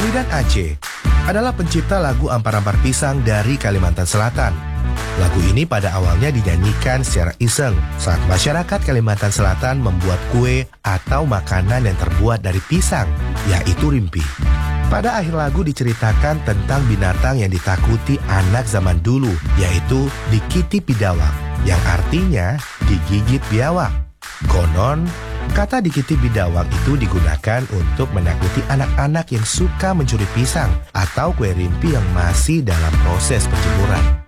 Walidan Aceh adalah pencipta lagu Ampar-Ampar Pisang dari Kalimantan Selatan. Lagu ini pada awalnya dinyanyikan secara iseng saat masyarakat Kalimantan Selatan membuat kue atau makanan yang terbuat dari pisang, yaitu rimpi. Pada akhir lagu diceritakan tentang binatang yang ditakuti anak zaman dulu, yaitu dikiti bidawang, yang artinya digigit biawak. Konon, kata dikiti bidawang itu digunakan untuk menakuti anak-anak yang suka mencuri pisang atau kue rimpi yang masih dalam proses penjemuran.